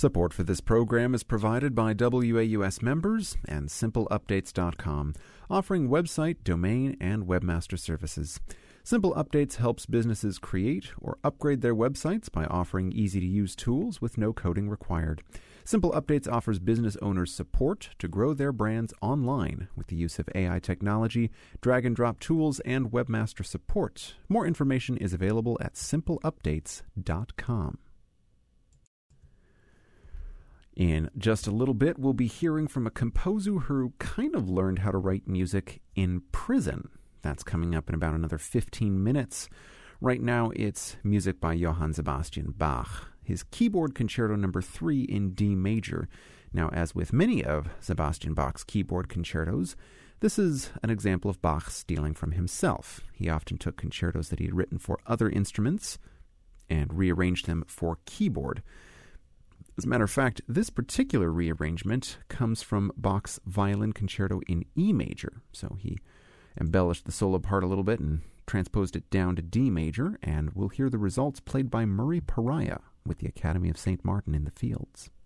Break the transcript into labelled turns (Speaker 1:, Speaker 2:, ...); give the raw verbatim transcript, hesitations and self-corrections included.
Speaker 1: Support for this program is provided by W A U S members and Simple Updates dot com, offering website, domain, and webmaster services. Simple Updates helps businesses create or upgrade their websites by offering easy-to-use tools with no coding required. Simple Updates offers business owners support to grow their brands online with the use of A I technology, drag-and-drop tools, and webmaster support. More information is available at Simple Updates dot com. In just a little bit, we'll be hearing from a composer who kind of learned how to write music in prison. That's coming up in about another fifteen minutes. Right now, it's music by Johann Sebastian Bach, his keyboard concerto number three in D major. Now, as with many of Sebastian Bach's keyboard concertos, this is an example of Bach stealing from himself. He often took concertos that he had written for other instruments and rearranged them for keyboard. As a matter of fact, this particular rearrangement comes from Bach's Violin Concerto in E major. So he embellished the solo part a little bit and transposed it down to D major, and we'll hear the results played by Murray Pariah with the Academy of Saint Martin in the Fields.